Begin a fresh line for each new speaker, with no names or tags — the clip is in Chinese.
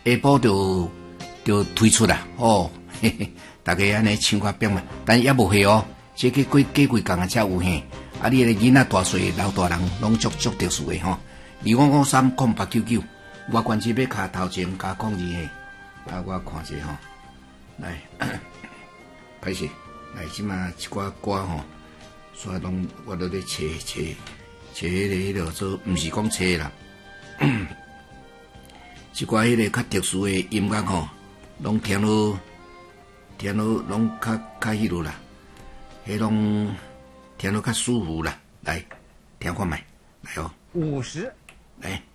下晡就推出啦，哦，嘿嘿，大家安尼唱歌表嘛，但也无会哦，这个过几工啊才有嘿。啊，你个囡仔大岁老大人拢足特殊的吼。25530899，我关机要卡头前加控制嘿。啊，我看者吼，来，开始，来即马一寡歌吼，所以拢我都咧找迄个做，毋是讲找啦。一寡迄个较特殊的音乐吼，拢听拢较迄落啦，迄拢听落较舒服啦。来，听看觅，来哦。
50，
来。